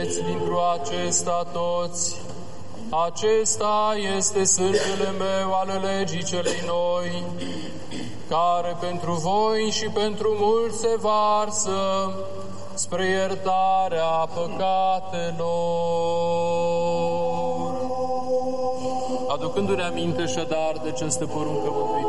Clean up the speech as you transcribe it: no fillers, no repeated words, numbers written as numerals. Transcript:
beți dintr-o acesta toți. Acesta este sângele meu al legii celei noi, care pentru voi și pentru mulți se varsă spre iertarea păcatelor. Aducându-ne aminte așadar de această poruncă mântuitoare,